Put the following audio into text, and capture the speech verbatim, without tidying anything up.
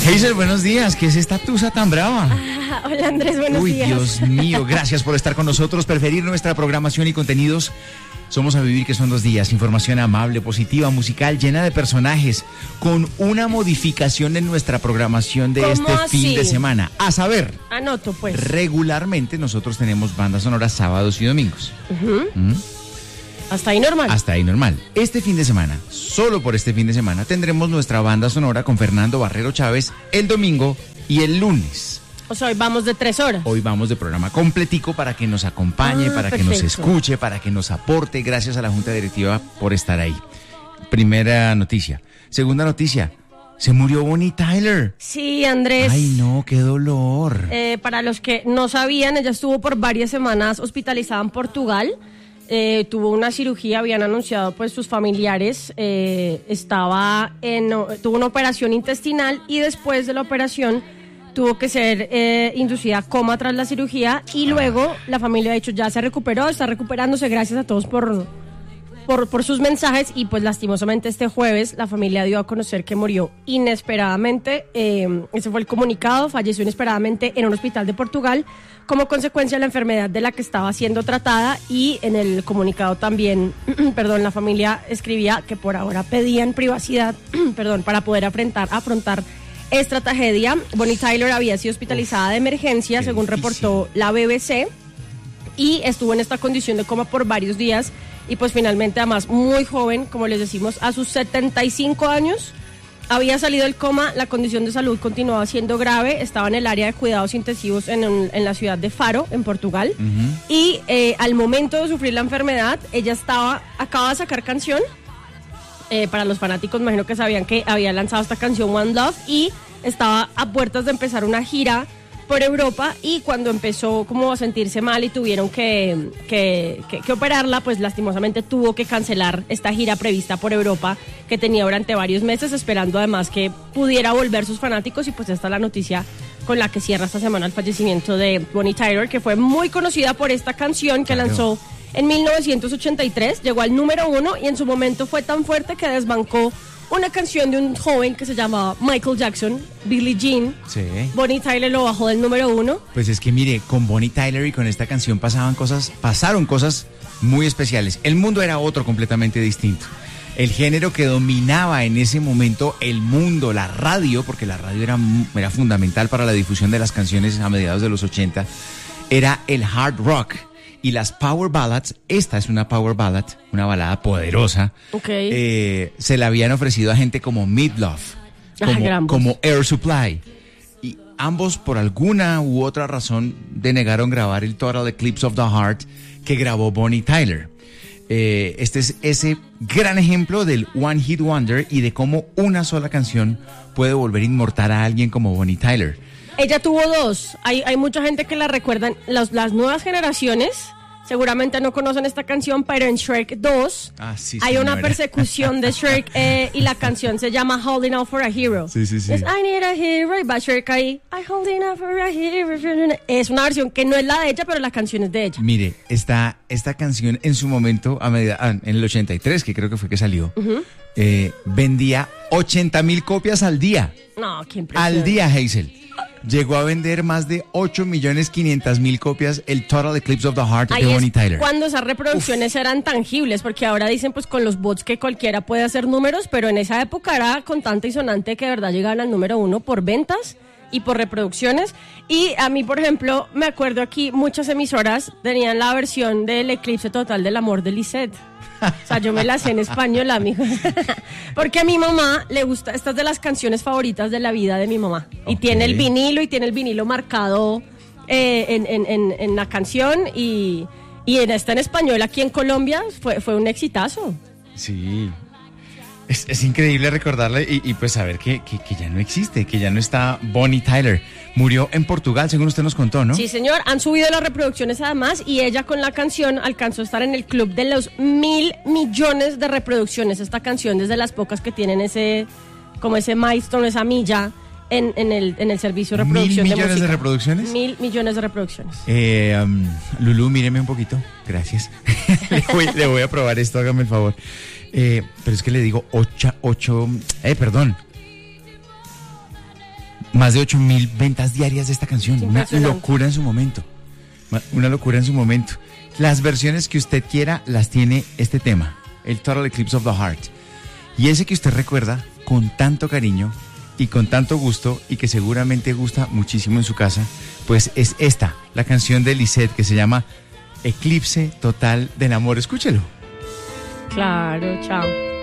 Hazel, buenos días. ¿Qué es esta tusa tan brava? Ah, hola Andrés, buenos Uy, días. Dios mío, gracias por estar con nosotros, preferir nuestra programación y contenidos. Somos A Vivir, que son dos días, información amable, positiva, musical, llena de personajes, con una modificación en nuestra programación de este así? fin de semana. A saber, Anoto pues. regularmente nosotros tenemos bandas sonoras sábados y domingos. Uh-huh. ¿Mm? Hasta ahí normal. Hasta ahí normal. Este fin de semana, solo por este fin de semana, tendremos nuestra banda sonora con Fernando Barrero Chávez el domingo y el lunes. O sea, hoy vamos de tres horas. Hoy vamos de programa completico para que nos acompañe, Ah, para perfecto. que nos escuche, para que nos aporte. Gracias a la Junta Directiva por estar ahí. Primera noticia. Segunda noticia. Se murió Bonnie Tyler. Sí, Andrés. Ay, no, qué dolor. Eh, para los que no sabían, ella estuvo por varias semanas hospitalizada en Portugal. Eh, tuvo una cirugía, habían anunciado pues sus familiares. Eh, estaba en, tuvo una operación intestinal y después de la operación tuvo que ser eh, inducida a coma tras la cirugía y luego la familia ha dicho ya se recuperó, está recuperándose, gracias a todos por, por, por sus mensajes y pues lastimosamente este jueves la familia dio a conocer que murió inesperadamente, eh, ese fue el comunicado, falleció inesperadamente en un hospital de Portugal como consecuencia de la enfermedad de la que estaba siendo tratada y en el comunicado también, perdón, la familia escribía que por ahora pedían privacidad, perdón, para poder afrontar, afrontar esta tragedia. Bonnie Tyler había sido hospitalizada de emergencia, Qué según difícil. reportó la B B C, y estuvo en esta condición de coma por varios días y pues finalmente, además muy joven, como les decimos, a sus setenta y cinco años había salido del coma. La condición de salud continuaba siendo grave, estaba en el área de cuidados intensivos en, un- en la ciudad de Faro, en Portugal, Ujú. y eh, al momento de sufrir la enfermedad, ella estaba, acaba de sacar canción. Eh, para los fanáticos, imagino que sabían que había lanzado esta canción One Love y estaba a puertas de empezar una gira por Europa, y cuando empezó como a sentirse mal y tuvieron que, que, que, que operarla, pues lastimosamente tuvo que cancelar esta gira prevista por Europa que tenía durante varios meses, esperando además que pudiera volver sus fanáticos, y pues esta es la noticia con la que cierra esta semana el fallecimiento de Bonnie Tyler, que fue muy conocida por esta canción que Claro. lanzó en mil novecientos ochenta y tres, llegó al número uno y en su momento fue tan fuerte que desbancó una canción de un joven que se llamaba Michael Jackson, Billie Jean. Sí. Bonnie Tyler lo bajó del número uno. Pues es que mire, con Bonnie Tyler y con esta canción pasaban cosas, pasaron cosas muy especiales. El mundo era otro completamente distinto. El género que dominaba en ese momento el mundo, la radio, porque la radio era, mu- era fundamental para la difusión de las canciones a mediados de los ochenta, era el hard rock. Y las power ballads, esta es una power ballad, una balada poderosa, Ok. eh, se la habían ofrecido a gente como Meatloaf, Ah, como, gran voz. como Air Supply. Y ambos, por alguna u otra razón, denegaron grabar el Total Eclipse of the Heart que grabó Bonnie Tyler. Eh, este es ese gran ejemplo del One Hit Wonder y de cómo una sola canción puede volver inmortal a alguien como Bonnie Tyler. Ella tuvo dos. Hay, hay mucha gente que la recuerdan. Las, las nuevas generaciones seguramente no conocen esta canción, pero en Shrek dos Ah, sí, hay una señora. persecución de Shrek eh, y la canción se llama Holding Out for a Hero. Sí, sí, sí. Es I need a hero y va Shrek ahí. I holding out for a hero. Es una versión que no es la de ella, pero la canción es de ella. Mire, esta, esta canción en su momento, a medida, ah, en el ochenta y tres, que creo que fue que salió, eh, vendía ochenta mil copias al día. No, qué impresión. Al día, Hazel. Llegó a vender más de ocho millones quinientas mil copias el Total Eclipse of the Heart Ahí de es Bonnie Tyler. cuando esas reproducciones eran tangibles, porque ahora dicen pues con los bots que cualquiera puede hacer números, pero en esa época era contante y sonante que de verdad llegaban al número uno por ventas y por reproducciones. Y a mí, por ejemplo, me acuerdo aquí muchas emisoras tenían la versión del Eclipse Total del Amor de Lisette. O sea, yo me la sé en español, amigos. Porque a mi mamá le gusta, esta es de las canciones favoritas de la vida de mi mamá. Y Ok. tiene el vinilo y tiene el vinilo marcado eh, en, en, en, en la canción. Y, y en esta en español aquí en Colombia fue, fue un exitazo. Sí. Es, es increíble recordarle y, y pues saber que, que, que ya no existe, que ya no está Bonnie Tyler. Murió en Portugal, según usted nos contó, ¿no? Sí, señor. Han subido las reproducciones además y ella con la canción alcanzó a estar en el club de los mil millones de reproducciones. Esta canción desde las pocas que tienen ese, como ese milestone, esa milla en, en, el, en el servicio de ¿Mil reproducción de millones de música. reproducciones? Mil millones de reproducciones. Eh, um, Lulú, míreme un poquito. Gracias. le, voy, le voy a probar esto, hágame el favor. Eh, pero es que le digo ocho, ocho, eh, perdón. más de ocho mil ventas diarias de esta canción. Una locura en su momento. Una locura en su momento. Las versiones que usted quiera las tiene este tema, el Total Eclipse of the Heart. Y ese que usted recuerda con tanto cariño y con tanto gusto y que seguramente gusta muchísimo en su casa, pues es esta, la canción de Lisette que se llama Eclipse Total del Amor. Escúchelo. Claro, chao.